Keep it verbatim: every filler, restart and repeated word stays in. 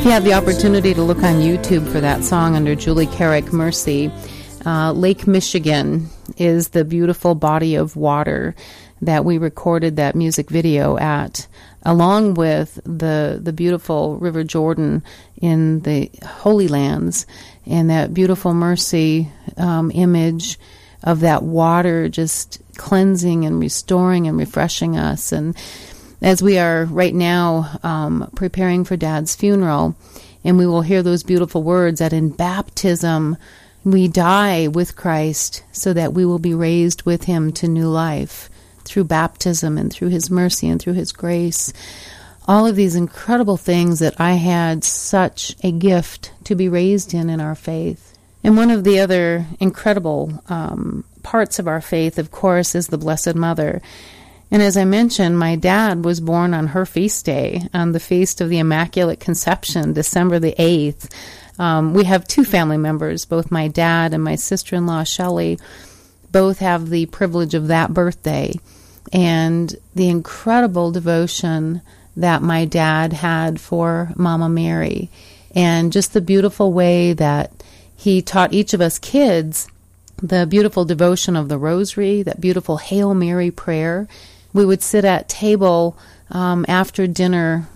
If you have the opportunity to look on YouTube for that song under Julie Carrick, Mercy, uh, Lake Michigan is the beautiful body of water that we recorded that music video at, along with the the beautiful River Jordan in the Holy Lands, and that beautiful Mercy um, image of that water just cleansing and restoring and refreshing us. And as we are right now um, preparing for Dad's funeral, and we will hear those beautiful words that in baptism we die with Christ so that we will be raised with him to new life through baptism and through his mercy and through his grace. All of these incredible things that I had such a gift to be raised in in our faith. And one of the other incredible um, parts of our faith, of course, is the Blessed Mother. And as I mentioned, my dad was born on her feast day, on the Feast of the Immaculate Conception, December the eighth. Um, we have two family members, both my dad and my sister-in-law, Shelley, both have the privilege of that birthday. And the incredible devotion that my dad had for Mama Mary, and just the beautiful way that he taught each of us kids the beautiful devotion of the Rosary, that beautiful Hail Mary prayer. We would sit at table um, after dinner